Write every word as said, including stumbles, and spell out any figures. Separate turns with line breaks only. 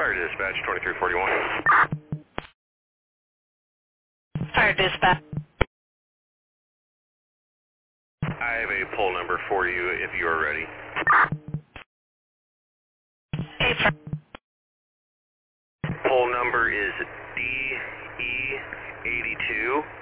Fire dispatch twenty-three forty-one.
Fire dispatch.
I have a poll number for you if you are ready.
Hey, fire.
Poll number is D E eighty-two